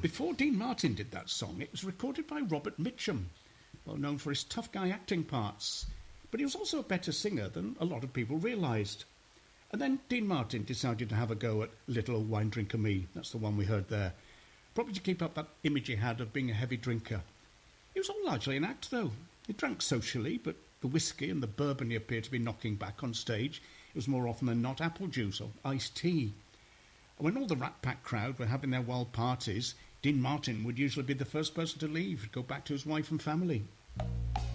Before Dean Martin did that song, it was recorded by Robert Mitchum, well known for his tough guy acting parts. But he was also a better singer than a lot of people realised. And then Dean Martin decided to have a go at Little Old Wine Drinker Me. That's the one we heard there. Probably to keep up that image he had of being a heavy drinker. It was all largely an act, though. He drank socially, but the whiskey and the bourbon he appeared to be knocking back on stage, it was more often than not apple juice or iced tea. And when all the Rat Pack crowd were having their wild parties, Dean Martin would usually be the first person to leave, go back to his wife and family.